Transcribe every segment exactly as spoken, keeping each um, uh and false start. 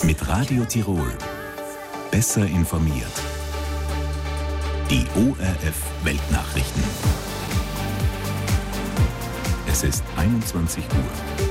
Mit Radio Tirol. Besser informiert. Die O R F Weltnachrichten. Es ist einundzwanzig Uhr.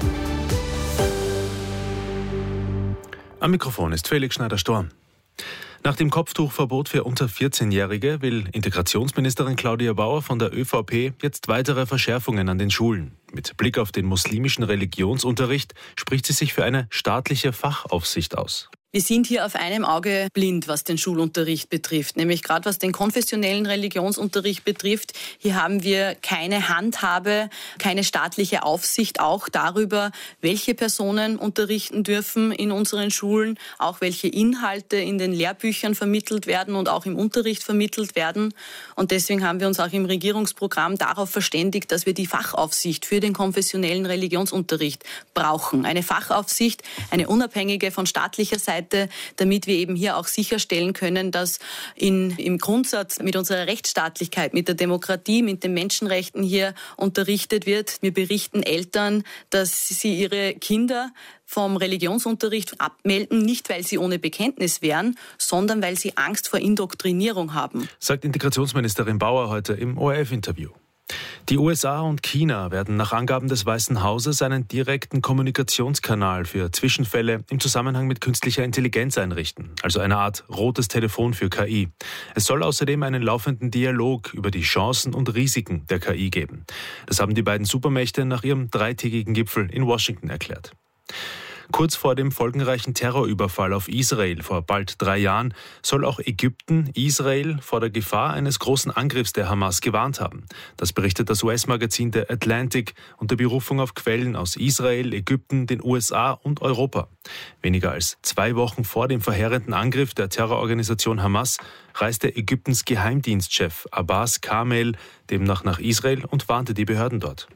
Am Mikrofon ist Felix Schneider-Storm. Nach dem Kopftuchverbot für unter vierzehnjährige will Integrationsministerin Claudia Bauer von der ÖVP jetzt weitere Verschärfungen an den Schulen. Mit Blick auf den muslimischen Religionsunterricht spricht sie sich für eine staatliche Fachaufsicht aus. Wir sind hier auf einem Auge blind, was den Schulunterricht betrifft, nämlich gerade was den konfessionellen Religionsunterricht betrifft. Hier haben wir keine Handhabe, keine staatliche Aufsicht auch darüber, welche Personen unterrichten dürfen in unseren Schulen, auch welche Inhalte in den Lehrbüchern vermittelt werden und auch im Unterricht vermittelt werden. Und deswegen haben wir uns auch im Regierungsprogramm darauf verständigt, dass wir die Fachaufsicht für den konfessionellen Religionsunterricht brauchen. Eine Fachaufsicht, eine unabhängige von staatlicher Seite, damit wir eben hier auch sicherstellen können, dass in, im Grundsatz mit unserer Rechtsstaatlichkeit, mit der Demokratie, mit den Menschenrechten hier unterrichtet wird. Wir berichten Eltern, dass sie ihre Kinder vom Religionsunterricht abmelden, nicht weil sie ohne Bekenntnis wären, sondern weil sie Angst vor Indoktrinierung haben. Sagt Integrationsministerin Bauer heute im O R F-Interview. Die U S A und China werden nach Angaben des Weißen Hauses einen direkten Kommunikationskanal für Zwischenfälle im Zusammenhang mit künstlicher Intelligenz einrichten, also eine Art rotes Telefon für K I. Es soll außerdem einen laufenden Dialog über die Chancen und Risiken der K I geben. Das haben die beiden Supermächte nach ihrem dreitägigen Gipfel in Washington erklärt. Kurz vor dem folgenreichen Terrorüberfall auf Israel vor bald drei Jahren soll auch Ägypten Israel vor der Gefahr eines großen Angriffs der Hamas gewarnt haben. Das berichtet das U S-Magazin The Atlantic unter Berufung auf Quellen aus Israel, Ägypten, den U S A und Europa. Weniger als zwei Wochen vor dem verheerenden Angriff der Terrororganisation Hamas reiste Ägyptens Geheimdienstchef Abbas Kamel demnach nach Israel und warnte die Behörden dort.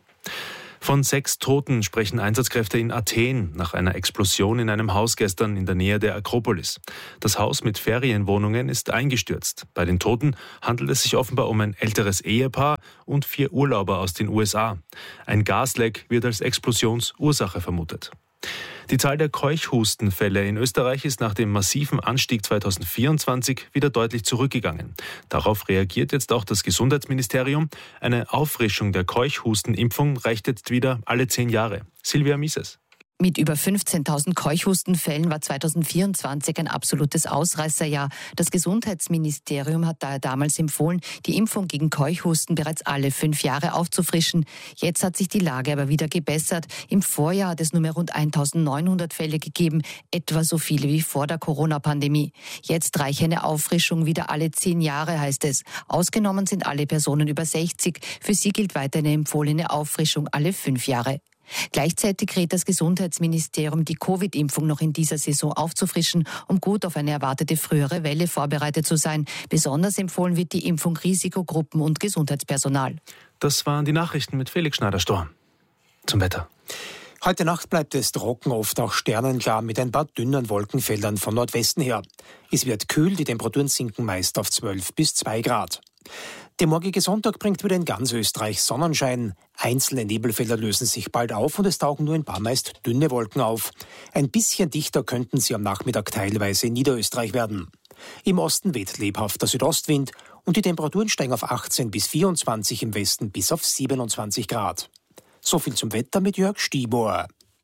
Von sechs Toten sprechen Einsatzkräfte in Athen nach einer Explosion in einem Haus gestern in der Nähe der Akropolis. Das Haus mit Ferienwohnungen ist eingestürzt. Bei den Toten handelt es sich offenbar um ein älteres Ehepaar und vier Urlauber aus den U S A. Ein Gasleck wird als Explosionsursache vermutet. Die Zahl der Keuchhustenfälle in Österreich ist nach dem massiven Anstieg zweitausendvierundzwanzig wieder deutlich zurückgegangen. Darauf reagiert jetzt auch das Gesundheitsministerium. Eine Auffrischung der Keuchhustenimpfung reicht jetzt wieder alle zehn Jahre. Silvia Mises. Mit über fünfzehntausend Keuchhustenfällen war zweitausendvierundzwanzig ein absolutes Ausreißerjahr. Das Gesundheitsministerium hat daher damals empfohlen, die Impfung gegen Keuchhusten bereits alle fünf Jahre aufzufrischen. Jetzt hat sich die Lage aber wieder gebessert. Im Vorjahr hat es nur mehr rund eintausendneunhundert Fälle gegeben, etwa so viele wie vor der Corona-Pandemie. Jetzt reiche eine Auffrischung wieder alle zehn Jahre, heißt es. Ausgenommen sind alle Personen über sechzig. Für sie gilt weiter eine empfohlene Auffrischung alle fünf Jahre. Gleichzeitig rät das Gesundheitsministerium, die Covid-Impfung noch in dieser Saison aufzufrischen, um gut auf eine erwartete frühere Welle vorbereitet zu sein. Besonders empfohlen wird die Impfung Risikogruppen und Gesundheitspersonal. Das waren die Nachrichten mit Felix Schneider-Storm. Zum Wetter. Heute Nacht bleibt es trocken, oft auch sternenklar mit ein paar dünnen Wolkenfeldern von Nordwesten her. Es wird kühl, die Temperaturen sinken meist auf zwölf bis zwei Grad. Der morgige Sonntag bringt wieder in ganz Österreich Sonnenschein. Einzelne Nebelfelder lösen sich bald auf und es tauchen nur ein paar meist dünne Wolken auf. Ein bisschen dichter könnten sie am Nachmittag teilweise in Niederösterreich werden. Im Osten weht lebhafter Südostwind und die Temperaturen steigen auf achtzehn bis vierundzwanzig, im Westen bis auf siebenundzwanzig Grad. So viel zum Wetter mit Jörg Stieber.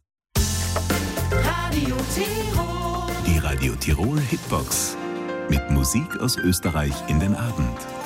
Radio Tirol. Die Radio Tirol Hitbox. Mit Musik aus Österreich in den Abend.